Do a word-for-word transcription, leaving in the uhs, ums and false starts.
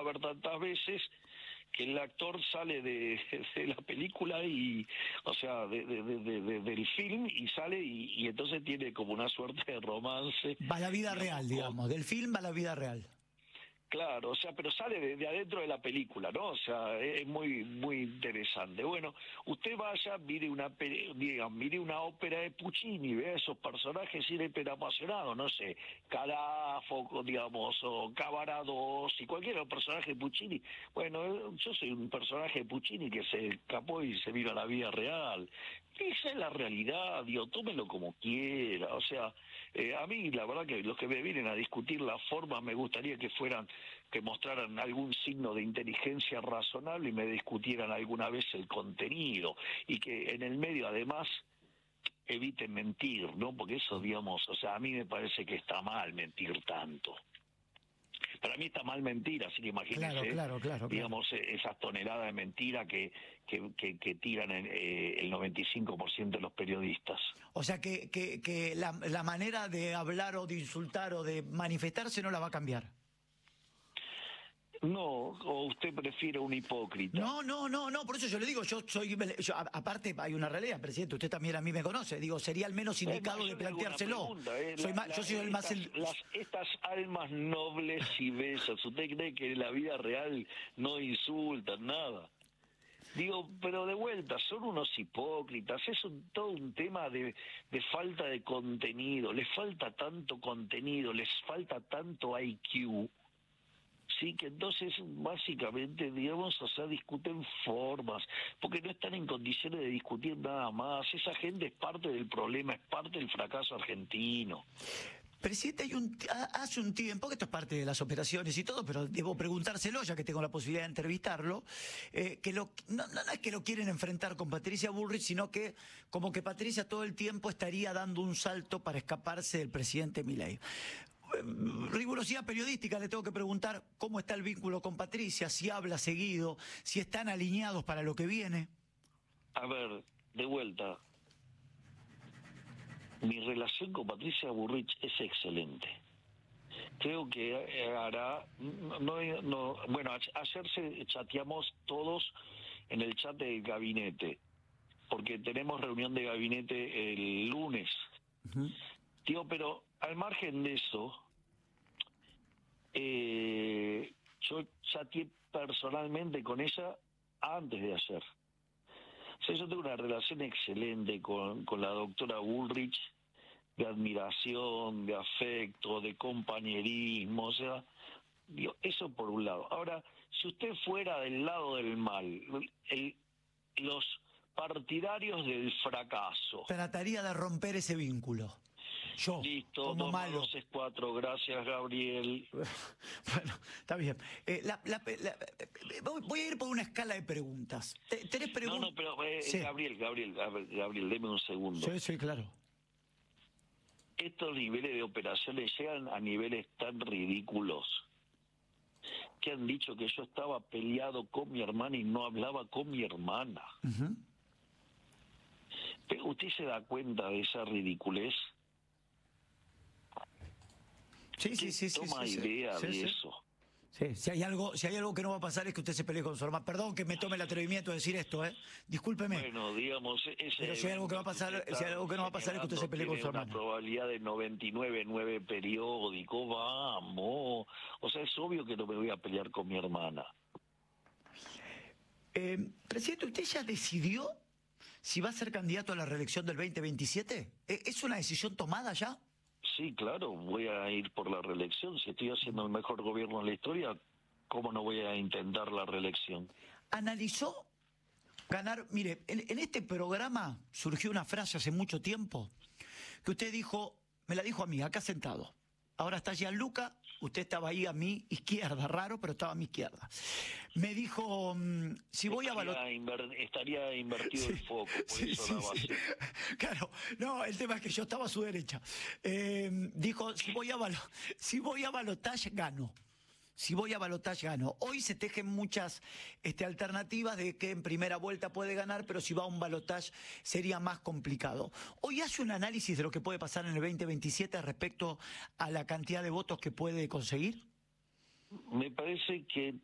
ver tantas veces que el actor sale de, de la película y, o sea, de, de, de, de, del film y sale y, y entonces tiene como una suerte de romance. Va a la vida digamos, real, digamos, del film va a la vida real. Claro, o sea, pero sale de, de adentro de la película, ¿no? O sea, es muy muy interesante. Bueno, usted vaya, mire una diga, mire una ópera de Puccini, vea esos personajes hiper apasionados, no sé, Calafo, digamos, o Cavarados, y cualquier personaje de Puccini. Bueno, yo soy un personaje de Puccini que se escapó y se vino a la vida real. Esa es la realidad, digo, tómelo como quiera, o sea, eh, a mí la verdad que los que me vienen a discutir la forma me gustaría que fueran, que mostraran algún signo de inteligencia razonable y me discutieran alguna vez el contenido, y que en el medio además eviten mentir, ¿no? Porque eso, digamos, o sea, a mí me parece que está mal mentir tanto. Para mí está mal mentir, así que imagínense, claro, claro, claro, digamos, claro. esas toneladas de mentira que, que, que, que tiran en, eh, el noventa y cinco por ciento de los periodistas. O sea, que, que, que la, la manera de hablar o de insultar o de manifestarse no la va a cambiar. No, o usted prefiere un hipócrita. No, no, no, no, por eso yo le digo, yo soy, yo, a, aparte hay una realidad, presidente, usted también a mí me conoce, digo, sería al menos indicado más, de planteárselo. Pregunta, eh, soy la, más, la, yo soy el estas, más... El... Las, estas almas nobles y bellas, ¿usted cree que en la vida real no insultan nada? Digo, pero de vuelta, son unos hipócritas, es un, todo un tema de, de falta de contenido, les falta tanto contenido, les falta tanto I Q. Sí, que entonces básicamente, digamos, o sea, discuten formas, porque no están en condiciones de discutir nada más. Esa gente es parte del problema, es parte del fracaso argentino. Presidente, hay un, hace un tiempo, que esto es parte de las operaciones y todo, pero debo preguntárselo, ya que tengo la posibilidad de entrevistarlo, eh, que lo, no, no es que lo quieren enfrentar con Patricia Bullrich, sino que como que Patricia todo el tiempo estaría dando un salto para escaparse del presidente Milei. Rigurosidad periodística, le tengo que preguntar cómo está el vínculo con Patricia, si habla seguido, si están alineados para lo que viene. A ver, de vuelta, mi relación con Patricia Bullrich es excelente. Creo que hará, no, no, bueno, ayer se chateamos todos en el chat del gabinete, porque tenemos reunión de gabinete el lunes. Uh-huh. Tío, pero al margen de eso, eh, yo chateé personalmente con ella antes de ayer. O sea, yo tengo una relación excelente con, con la doctora Bullrich, de admiración, de afecto, de compañerismo, o sea, digo, eso por un lado. Ahora, si usted fuera del lado del mal, el, los partidarios del fracaso... Trataría de romper ese vínculo. Yo, Listo, como dos malo. dos es cuatro, gracias, Gabriel. Bueno, está bien. Eh, la, la, la, voy a ir por una escala de preguntas. ¿Tenés preguntas? No, no, pero eh, sí. Gabriel, Gabriel, Gabriel, deme un segundo. Sí, sí, claro. Estos niveles de operaciones llegan a niveles tan ridículos que han dicho que yo estaba peleado con mi hermana y no hablaba con mi hermana. Uh-huh. Pero ¿usted se da cuenta de esa ridiculez? Sí, sí, sí, sí. Toma sí, idea sí, de sí. eso. Sí, si hay algo, si hay algo que no va a pasar es que usted se pelee con su hermana. Perdón que me tome el atrevimiento de decir esto, ¿eh? Discúlpeme. Bueno, digamos, ese pero si hay algo que va a pasar, si hay algo que no va a pasar es que usted se pelee con su hermana. Tiene una probabilidad de noventa y nueve punto nueve periódico, vamos. O sea, es obvio que no me voy a pelear con mi hermana. Eh, presidente, ¿usted ya decidió si va a ser candidato a la reelección del veinte veintisiete? ¿Es una decisión tomada ya? Sí, claro, voy a ir por la reelección. Si estoy haciendo el mejor gobierno en la historia, ¿cómo no voy a intentar la reelección? ¿Analizó ganar? Mire, en, en este programa surgió una frase hace mucho tiempo que usted dijo, me la dijo a mí, acá sentado. Ahora está Gianluca, usted estaba ahí a mi izquierda, raro, pero estaba a mi izquierda. Me dijo, mmm, si voy estaría a valorar... Inver... Estaría invertido sí, el foco, por sí, eso sí, la sí. Claro, no, el tema es que yo estaba a su derecha. Eh, dijo, si voy a, valo... si voy a balotaje, gano. Si voy a balotaje, gano. Hoy se tejen muchas este, alternativas de que en primera vuelta puede ganar, pero si va a un balotaje sería más complicado. Hoy hace un análisis de lo que puede pasar en el veinte veintisiete respecto a la cantidad de votos que puede conseguir. Me parece que